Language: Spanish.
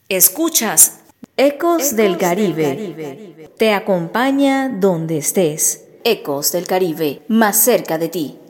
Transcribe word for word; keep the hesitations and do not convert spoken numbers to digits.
Escuchas Ecos del Caribe. Te acompaña donde estés. Ecos del Caribe, más cerca de ti.